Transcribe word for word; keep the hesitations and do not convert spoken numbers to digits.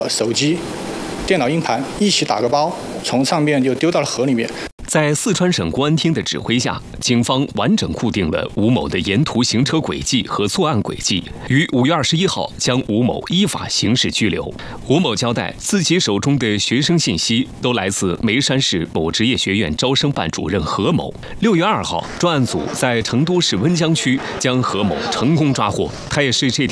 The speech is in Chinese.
手机、电脑硬盘一起打个包，从上面就丢到了河里面。 在四川省公安厅的指挥下，警方完整固定了吴某的沿途行车轨迹和作案轨迹，于五月二十一号将吴某依法刑事拘留。吴某交代，自己手中的学生信息都来自眉山市某职业学院招生办主任何某。六月二号，专案组在成都市温江区将何某成功抓获，他也是这天